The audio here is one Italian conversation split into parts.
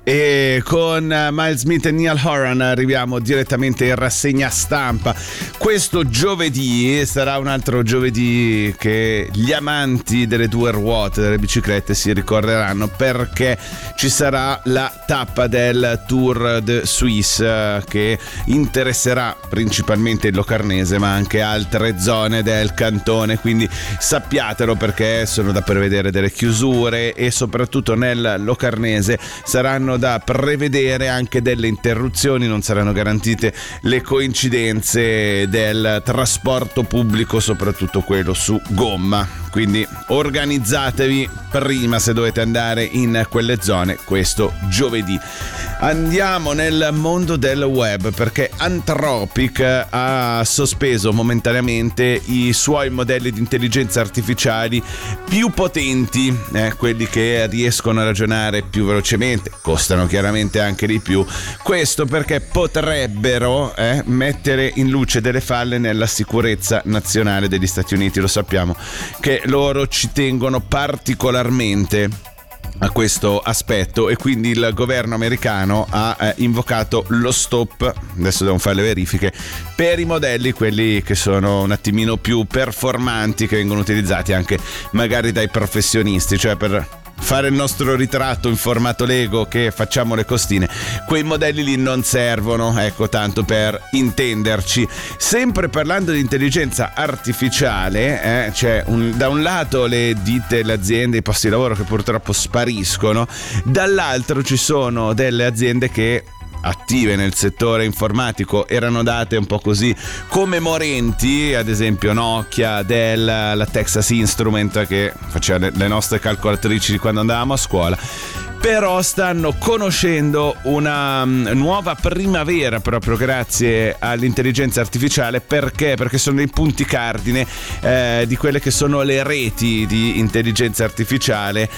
E con Miles Smith e Niall Horan arriviamo direttamente in rassegna stampa. Questo giovedì sarà un altro giovedì che gli amanti delle due ruote, delle biciclette, si ricorderanno, perché ci sarà la tappa del Tour de Suisse che interesserà principalmente il Locarnese ma anche altre zone del cantone, quindi sappiatelo, perché sono da prevedere delle chiusure e soprattutto nel Locarnese saranno da prevedere anche delle interruzioni, non saranno garantite le coincidenze del trasporto pubblico, soprattutto quello su gomma, quindi organizzatevi prima se dovete andare in quelle zone questo giovedì. Andiamo nel mondo del web, perché Anthropic ha sospeso momentaneamente i suoi modelli di intelligenza artificiali più potenti, quelli che riescono a ragionare più velocemente, costano chiaramente anche di più. Questo perché potrebbero mettere in luce delle falle nella sicurezza nazionale degli Stati Uniti. Lo sappiamo che loro ci tengono particolarmente a questo aspetto e quindi il governo americano ha invocato lo stop, adesso devo fare le verifiche, per i modelli, quelli che sono un attimino più performanti, che vengono utilizzati anche magari dai professionisti, cioè per fare il nostro ritratto in formato Lego che facciamo le costine. Quei modelli lì non servono, ecco, tanto per intenderci. Sempre parlando di intelligenza artificiale, c'è da un lato le ditte, le aziende, i posti di lavoro che purtroppo spariscono, dall'altro ci sono delle aziende che attive nel settore informatico erano date un po' così come morenti, ad esempio Nokia, Dell, la Texas Instrument che faceva le nostre calcolatrici di quando andavamo a scuola, però stanno conoscendo una nuova primavera proprio grazie all'intelligenza artificiale. Perché? Perché sono dei punti cardine di quelle che sono le reti di intelligenza artificiale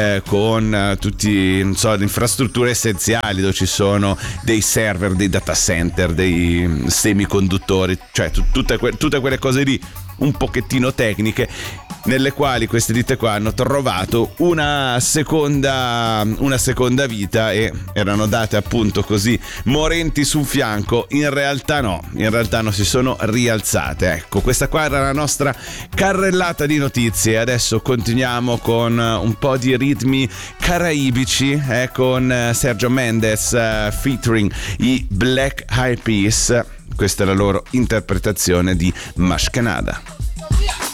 con tutti, non so, le infrastrutture essenziali dove ci sono dei server, dei data center, dei semiconduttori, cioè tutte quelle cose lì un pochettino tecniche, nelle quali queste ditte qua hanno trovato una seconda vita e erano date appunto così morenti su un fianco. In realtà no, si sono rialzate. Ecco, questa qua era la nostra carrellata di notizie. Adesso continuiamo con un po' di ritmi caraibici con Sergio Mendes featuring i Black Eyed Peas. Questa è la loro interpretazione di Mashkanada.